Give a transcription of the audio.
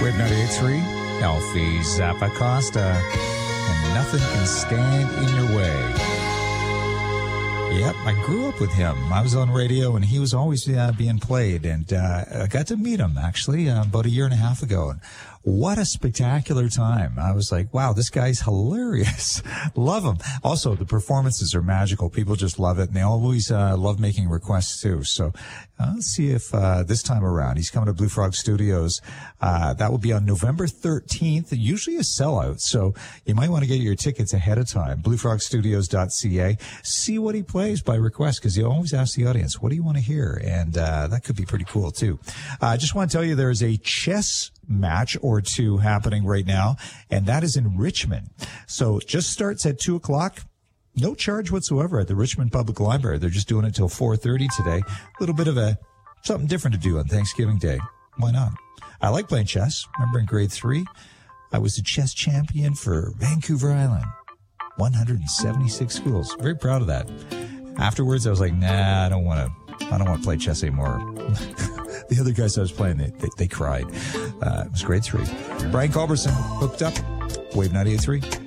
Wave 98.3, Alfie Zappacosta, and nothing can stand in your way. Yep, I grew up with him. I was on radio, and he was always being played, and I got to meet him, actually, about a year and a half ago, and what a spectacular time. I was like, wow, this guy's hilarious. Love him. Also, the performances are magical. People just love it, and they always love making requests, too. So let's see if this time around, he's coming to Blue Frog Studios. That will be on November 13th, usually a sellout, so you might want to get your tickets ahead of time. BlueFrogStudios.ca. See what he plays by request, because he always asks the audience, what do you want to hear? And that could be pretty cool, too. I just want to tell you there's a chess match or two happening right now, and that is in Richmond. So it just starts at 2 o'clock. No charge whatsoever at the Richmond Public Library. They're just doing it till 4:30 today. A little bit of something different to do on Thanksgiving Day. Why not? I like playing chess. Remember in grade 3, I was the chess champion for Vancouver Island. 176 schools. Very proud of that. Afterwards, I was like, nah, I don't want to play chess anymore. The other guys I was playing, they cried. It was grade 3. Brian Culberson hooked up. Wave 98.3.